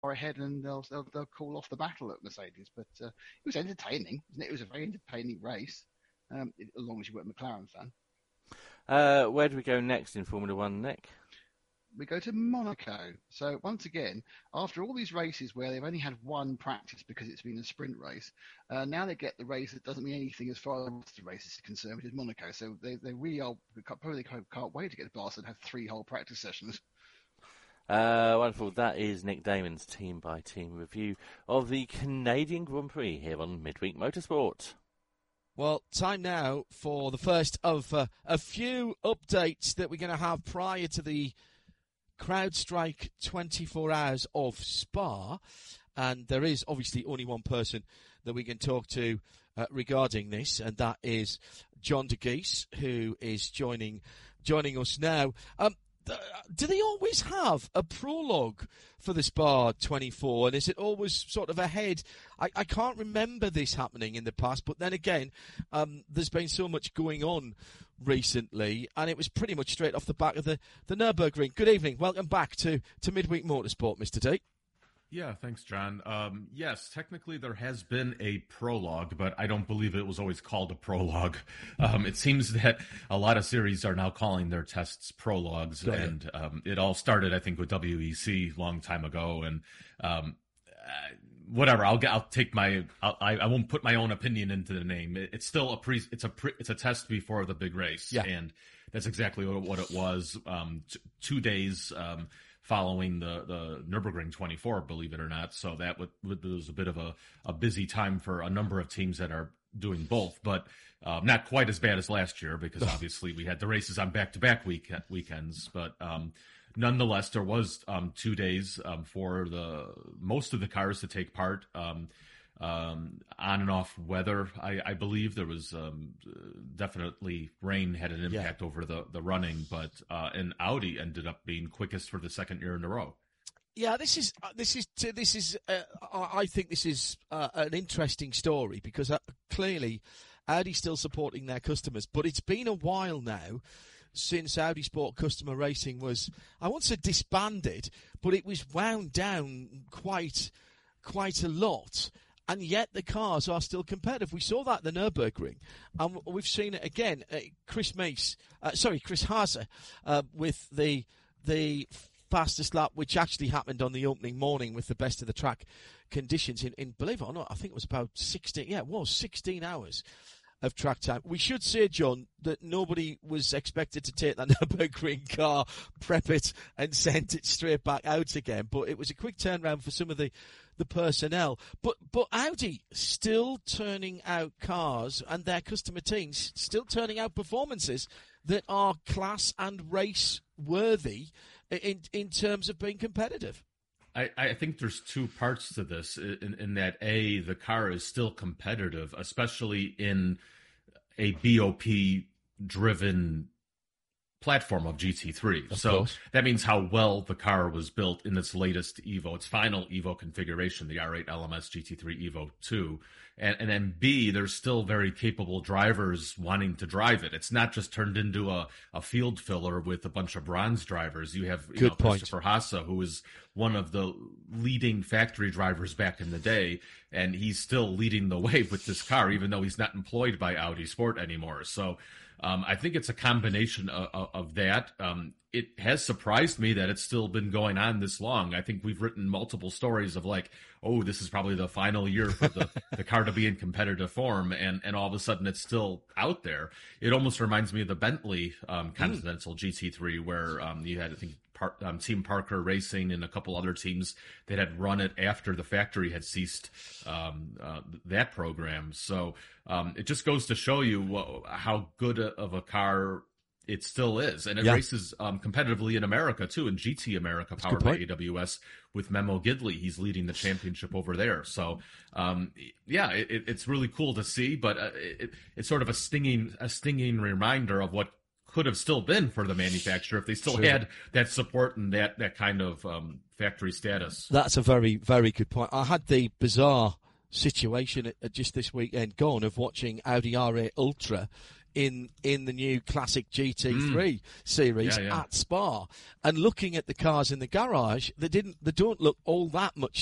ahead and they'll call off the battle at Mercedes. But it was entertaining, isn't it? It was a very entertaining race, as long as you were a McLaren fan. Where do we go next in Formula One, Nick? We go to Monaco. So once again, after all these races where they've only had one practice because it's been a sprint race, now they get the race that doesn't mean anything as far as the race is concerned, which is Monaco. So they really are probably can't wait to get to Barcelona and have 3 whole practice sessions. Wonderful. That is Nick Damon's team-by-team review of the Canadian Grand Prix here on Midweek Motorsport. Well, time now for the first of a few updates that we're going to have prior to the CrowdStrike 24 Hours of Spa. And there is obviously only one person that we can talk to regarding this, and that is John DeGeese, who is joining us now. Do they always have a prologue for the Spa 24, and is it always sort of ahead? I can't remember this happening in the past, but then again, there's been so much going on recently, and it was pretty much straight off the back of the Nürburgring. Good evening, welcome back to Midweek Motorsport, Mr. D. Yeah, thanks, John. Yes, technically there has been a prologue, but I don't believe it was always called a prologue. It seems that a lot of series are now calling their tests prologues, and it all started, I think, with WEC a long time ago. And whatever, I'll take my, I won't put my own opinion into the name. It's still it's a test before the big race, and that's exactly what it was. 2 days. Following the Nürburgring 24, believe it or not. So that was a bit of a busy time for a number of teams that are doing both, but not quite as bad as last year because obviously we had the races on back-to-back weekends. But nonetheless, there was 2 days for most of the cars to take part. On and off weather, I believe there was definitely rain had an impact over the running, but and Audi ended up being quickest for the second year in a row. Yeah, this is. I think this is an interesting story because clearly Audi's still supporting their customers, but it's been a while now since Audi Sport Customer Racing was, I won't say disbanded, but it was wound down quite a lot. And yet the cars are still competitive. We saw that at the Nürburgring, and we've seen it again. Chris Haase, with the fastest lap, which actually happened on the opening morning with the best of the track conditions in believe it or not, I think it was about 16. Yeah, it was 16 hours of track time. We should say, John, that nobody was expected to take that Nürburgring car, prep it, and send it straight back out again. But it was a quick turnaround for some of the personnel. But Audi still turning out cars, and their customer teams still turning out performances that are class and race worthy in terms of being competitive. I think there's two parts to this in that, A, the car is still competitive, especially in a BOP-driven platform of GT3. So course. That means how well the car was built in its latest Evo, its final Evo configuration, the R8 LMS GT3 Evo 2. And then B, there's still very capable drivers wanting to drive it. It's not just turned into a field filler with a bunch of bronze drivers. You have Christopher Haase, who is one of the leading factory drivers back in the day, and he's still leading the way with this car, even though he's not employed by Audi Sport anymore. So I think it's a combination of that. It has surprised me that it's still been going on this long. I think we've written multiple stories of like, oh, this is probably the final year for the car to be in competitive form, and all of a sudden it's still out there. It almost reminds me of the Bentley Continental GT3, where you had, I think, Team Parker Racing and a couple other teams that had run it after the factory had ceased that program. So it just goes to show you how good of a car it still is. And it races competitively in America, too, in GT America, powered by AWS, with Memo Gidley. He's leading the championship over there. So, it's really cool to see, but it's sort of a stinging reminder of what could have still been for the manufacturer if they still had that support and that kind of factory status. That's a very, very good point. I had the bizarre situation just this weekend gone of watching Audi R8 Ultra in the new classic GT3 series at Spa, and looking at the cars in the garage, they don't look all that much